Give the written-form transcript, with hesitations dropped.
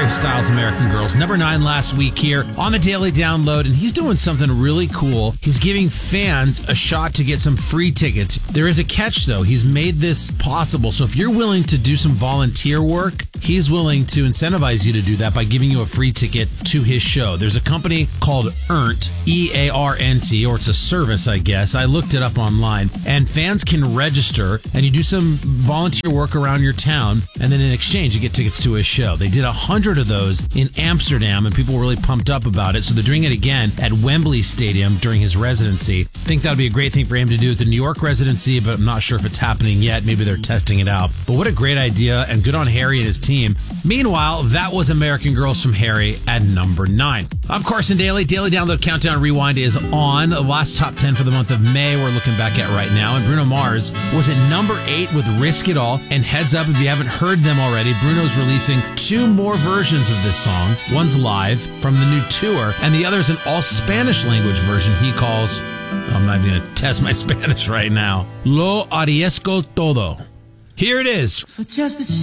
Styles, American Girls. Number 9 last week here on the Daily Download, and he's doing something really cool. He's giving fans a shot to get some free tickets. There is a catch, though. He's made this possible. So if you're willing to do some volunteer work, he's willing to incentivize you to do that by giving you a free ticket to his show. There's a company called Earnt, E-A-R-N-T, or it's a service, I guess. I looked it up online, and fans can register, and you do some volunteer work around your town, and then in exchange, you get tickets to his show. They did 100 of those in Amsterdam, and people were really pumped up about it, so they're doing it again at Wembley Stadium during his residency. I think that would be a great thing for him to do at the New York residency, but I'm not sure if it's happening yet. Maybe they're testing it out. But what a great idea, and good on Harry and his team. Meanwhile, that was American Girls from Harry at number 9. I'm Carson Daly. Daily Download Countdown Rewind is on. The last top 10 for the month of May we're looking back at right now. And Bruno Mars was at number 8 with Risk It All. And heads up, if you haven't heard them already, Bruno's releasing 2 more versions of this song. One's live from the new tour, and the other's an all-Spanish language version he calls, I'm not even going to test my Spanish right now, Lo Arriesgo Todo. Here it is.